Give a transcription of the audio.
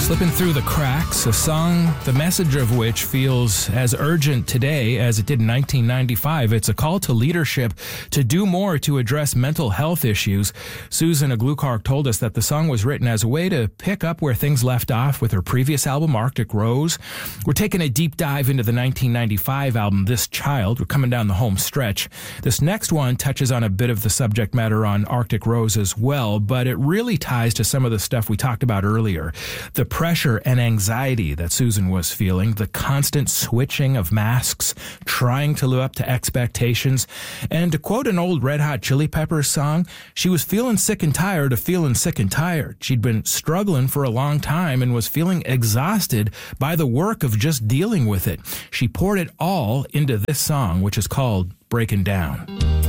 Slipping Through the Cracks, a song, the message of which feels as urgent today as it did in 1995. It's a call to leadership to do more to address mental health issues. Susan Aglukark told us that the song was written as a way to pick up where things left off with her previous album, Arctic Rose. We're taking a deep dive into the 1995 album, This Child. We're coming down the home stretch. This next one touches on a bit of the subject matter on Arctic Rose as well, but it really ties to some of the stuff we talked about earlier. The pressure and anxiety that Susan was feeling, the constant switching of masks, trying to live up to expectations. And to quote an old Red Hot Chili Peppers song, she was feeling sick and tired of feeling sick and tired. She'd been struggling for a long time and was feeling exhausted by the work of just dealing with it. She poured it all into this song, which is called Breaking Down.